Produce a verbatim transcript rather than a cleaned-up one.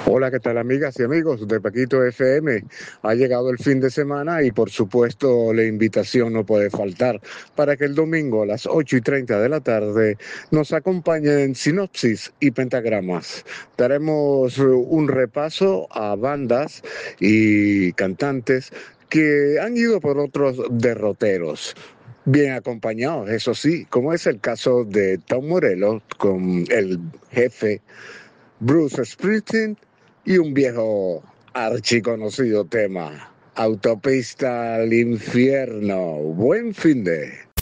Hola, ¿qué tal amigas y amigos de Paquito F M? Ha llegado el fin de semana y por supuesto la invitación no puede faltar para que el domingo a las ocho y treinta de la tarde nos acompañen Sinopsis y Pentagramas. Daremos un repaso a bandas y cantantes que han ido por otros derroteros. Bien acompañados, eso sí, como es el caso de Tom Morello con el jefe Bruce Springsteen y un viejo archiconocido tema, Autopista al Infierno. Buen fin de...